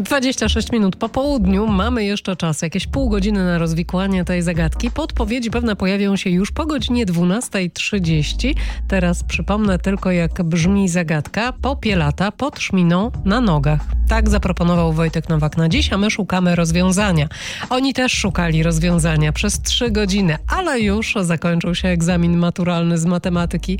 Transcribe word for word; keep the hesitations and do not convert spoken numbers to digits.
dwadzieścia sześć minut po południu. Mamy jeszcze czas, jakieś pół godziny na rozwikłanie tej zagadki. Podpowiedzi pewne pojawią się już po godzinie dwunasta trzydzieści. Teraz przypomnę tylko, jak brzmi zagadka. Popielata pod szminą na nogach. Tak zaproponował Wojtek Nowak na dziś, a my szukamy rozwiązania. Oni też szukali rozwiązania przez trzy godziny, ale już zakończył się egzamin maturalny z matematyki.